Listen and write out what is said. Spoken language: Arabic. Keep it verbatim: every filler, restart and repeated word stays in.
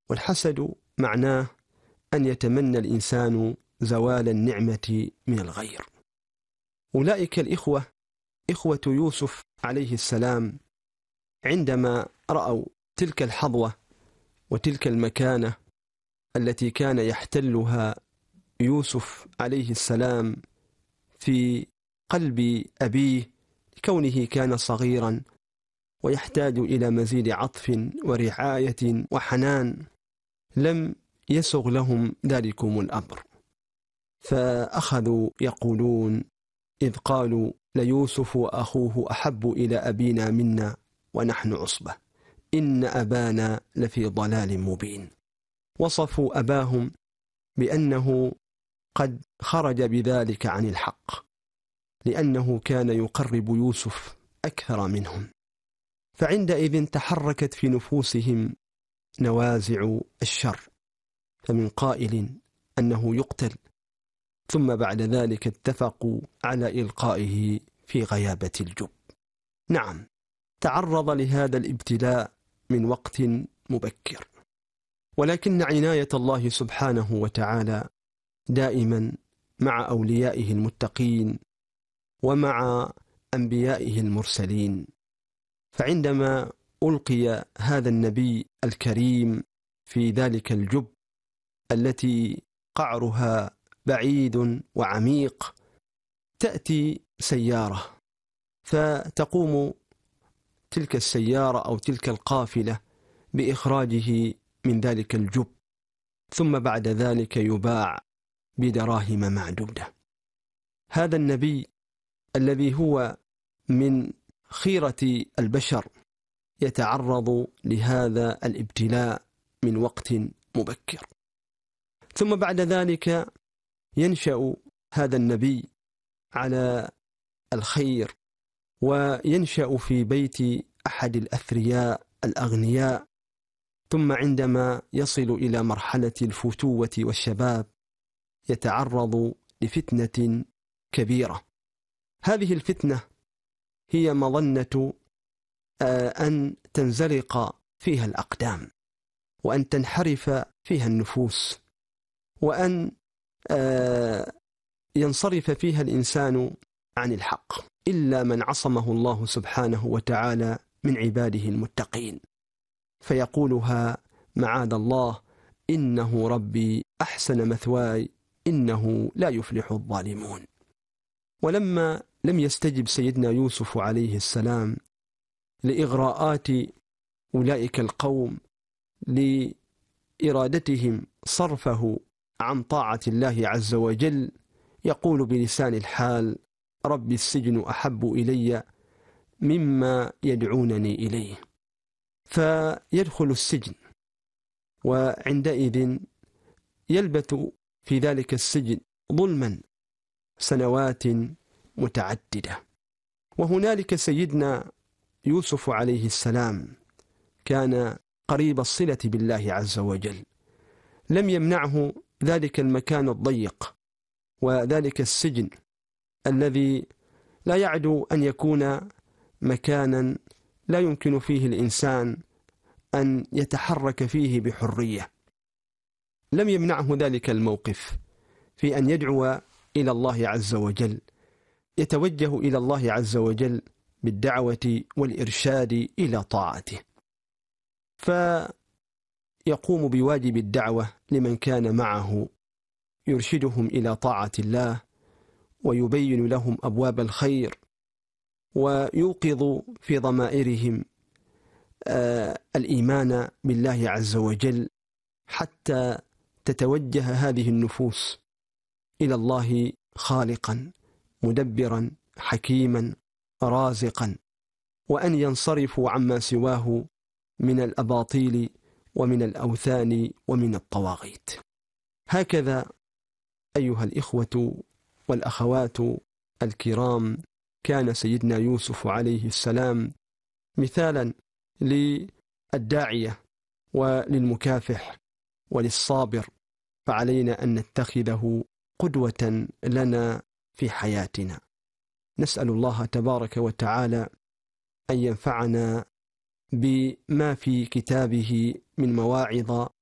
والحسد معناه أن يتمنى الإنسان زوال النعمة من الغير. أولئك الإخوة إخوة يوسف عليه السلام عندما رأوا تلك الحظوة وتلك المكانة التي كان يحتلها يوسف عليه السلام في قلب أبيه لكونه كان صغيرا ويحتاج إلى مزيد عطف ورعاية وحنان، لم يسغ لهم ذلكم الأمر، فأخذوا يقولون إذ قالوا ليوسف وأخوه أحب إلى أبينا منا ونحن عصبة إن أبانا لفي ضلال مبين. وصفوا أباهم بأنه قد خرج بذلك عن الحق، لأنه كان يقرب يوسف أكثر منهم. فعندئذ تحركت في نفوسهم نوازع الشر، فمن قائل أنه يقتل، ثم بعد ذلك اتفقوا على إلقائه في غيابة الجب. نعم، تعرض لهذا الابتلاء من وقت مبكر، ولكن عناية الله سبحانه وتعالى دائما مع أوليائه المتقين ومع أنبيائه المرسلين. فعندما ألقي هذا النبي الكريم في ذلك الجب التي قعرها بعيد وعميق، تأتي سيارة، فتقوم تلك السيارة أو تلك القافلة بإخراجه من ذلك الجب، ثم بعد ذلك يباع بدراهم معدودة. هذا النبي الذي هو من خيرة البشر يتعرض لهذا الابتلاء من وقت مبكر، ثم بعد ذلك ينشأ هذا النبي على الخير، وينشأ في بيت أحد الأثرياء الأغنياء، ثم عندما يصل إلى مرحلة الفتوة والشباب يتعرض لفتنة كبيرة. هذه الفتنة هي مظنة أن تنزلق فيها الأقدام، وأن تنحرف فيها النفوس، وأن ينصرف فيها الإنسان عن الحق، إلا من عصمه الله سبحانه وتعالى من عباده المتقين، فيقولها معاذ الله إنه ربي أحسن مثواي إنه لا يفلح الظالمون. ولما لم يستجب سيدنا يوسف عليه السلام لإغراءات أولئك القوم لإرادتهم صرفه عن طاعة الله عز وجل، يقول بلسان الحال ربي السجن أحب إلي مما يدعونني إليه، فيدخل السجن، وعندئذ يلبث في ذلك السجن ظلما سنوات متعددة. وهنالك سيدنا يوسف عليه السلام كان قريب الصلة بالله عز وجل، لم يمنعه ذلك المكان الضيق وذلك السجن الذي لا يعدو أن يكون مكانا لا يمكن فيه الإنسان أن يتحرك فيه بحرية، لم يمنعه ذلك الموقف في أن يدعو إلى الله عز وجل، يتوجه إلى الله عز وجل بالدعوة والإرشاد إلى طاعته، فيقوم بواجب الدعوة لمن كان معه، يرشدهم إلى طاعة الله ويبين لهم أبواب الخير، ويوقظ في ضمائرهم آه الإيمان بالله عز وجل، حتى تتوجه هذه النفوس إلى الله خالقا مدبرا حكيما رازقا، وأن ينصرفوا عما سواه من الأباطيل ومن الأوثان ومن الطواغيت. هكذا أيها الإخوة والأخوات الكرام كان سيدنا يوسف عليه السلام مثالا للداعية وللمكافح وللصابر، فعلينا أن نتخذه قدوة لنا في حياتنا. نسأل الله تبارك وتعالى أن ينفعنا بما في كتابه من مواعظ